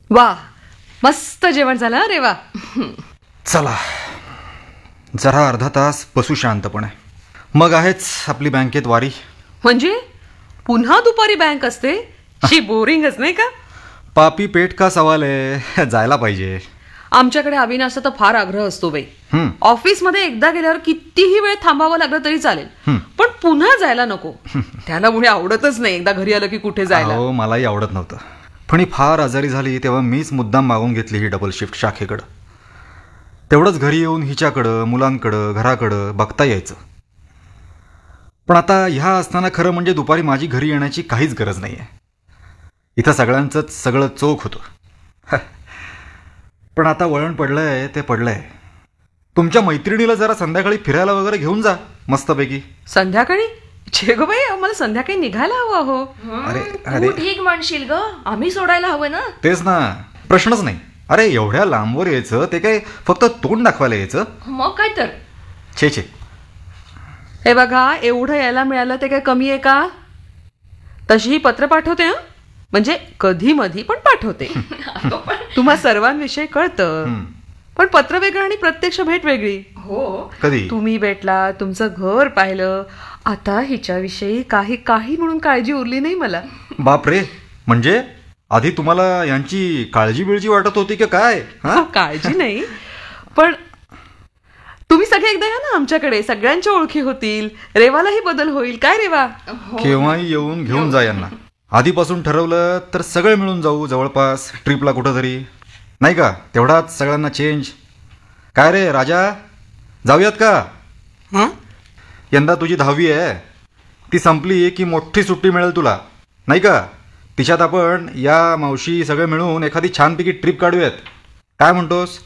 वा, मस्त जेवण झालं हं रेवा. चला जरा अर्धा तास बसू शांतपणे, मग आहेच आपली बँकेत वारी. म्हणजे पुन्हा दुपारी बँक असते? शी बोरिंगच नाही का? पापी पेट का सवाल आहे, जायला पाहिजे. आमच्याकडे अविनाशचा तर फार आग्रह असतो बाई. हं. ऑफिसमध्ये एकदा गेल्यावर कितीही वेळ थांबावं लागलं तरी चालेल, पण पुन्हा जायला नको. त्याला मुळे आवडतच नाही एकदा घरी आलं की कुठे जायला. हो, मलाही आवडत नव्हतं, पण ही फार आजारी झाली तेव्हा मीच मुद्दाम मागून घेतली ही डबल शिफ्ट शाखेकडं. तेवढंच घरी येऊन हिच्याकडं, मुलांकडं, घराकडं बघता यायचं. पण आता ह्या असताना खरं म्हणजे दुपारी माझी घरी येण्याची काहीच गरज नाही आहे. इथं सगळ्यांचंच सगळं चोख होतं. पण आता वळण पडलंय ते पडलंय. तुमच्या मैत्रिणीला जरा संध्याकाळी फिरायला वगैरे घेऊन जा मस्तपैकी. संध्याकाळी? छे गो बाई, मला संध्याकाळी निघायला हवं. हो, अरे तू अरे ठीक म्हणशील ग, आम्ही सोडायला हवं ना. तेच ना, प्रश्नच नाही. अरे एवढ्या लांबवर यायचं ते काय फक्त तोंड दाखवायला यायचं? मग काय तर. छे छे. हे बघा, एवढं यायला मिळालं ते काय कमी आहे का? तशीही पत्र पाठवते हं, म्हणजे कधी मधी पण पाठवते. तुम्हा सर्वांविषयी कळतं, पण पत्र वेगळं आणि प्रत्यक्ष भेट वेगळी. हो, कधी तुम्ही भेटला, तुमचं घर पाहिलं, आता हिच्याविषयी काही काही म्हणून काळजी उरली नाही मला. बापरे, म्हणजे आधी तुम्हाला यांची काळजी बिळजी वाटत होती की काय? काळजी नाही, पण तुम्ही सगळे एकदा या ना आमच्याकडे, सगळ्यांच्या ओळखी होतील, रेवालाही बदल होईल. काय रेवा? केव्हाही येऊन घेऊन जा यांना. आधीपासून ठरवलं तर सगळे मिळून जाऊ जवळपास ट्रिपला कुठंतरी, नाही का? तेवढाच सगळ्यांना चेंज. काय रे राजा, जाऊयात का? यंदा तुझी 10वी आहे, ती संपली की मोठी सुट्टी मिळेल तुला, नाही का? तिच्यात आपण या मावशी सगळे मिळून एखादी छानपैकी ट्रिप काढूयात. काय म्हणतोस?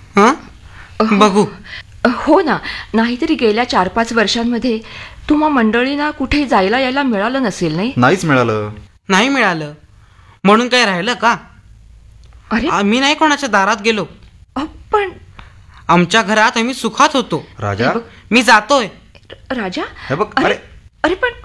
बघू. हो ना. नाहीतरी गेल्या 4-5 वर्षांमध्ये तुम्हा मंडळींना कुठे जायला यायला मिळालं नसेल, नाही? नाहीच मिळालं. नाही मिळालं म्हणून काय राहिलं का? अरे आम्ही नाही कोणाच्या दारात गेलो, पण आमच्या घरात आम्ही सुखात होतो. राजा, मी जातोय. राजा, हे बघ. अरे अरे पण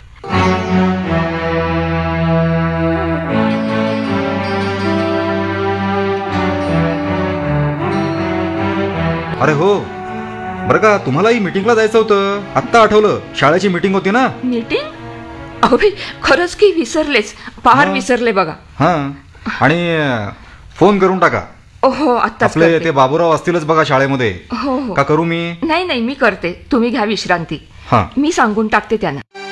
अरे हो, बरं का, तुम्हालाही मीटिंगला जायचं होतं. आत्ता आठवलं, शाळेची मीटिंग होती ना. मीटिंग? अहो बाई, खरंच की विसरलेच, फार विसरले बघा. हां, आणि फोन करून टाका. हो, आत्ताच आपले करते. ते बाबूराव असतीलच बघा शाळेमध्ये. हो हो. का करू मी? नाही नाही, मी करते, तुम्ही घ्या विश्रांती. हां. मी सांगून टाकते त्यांना.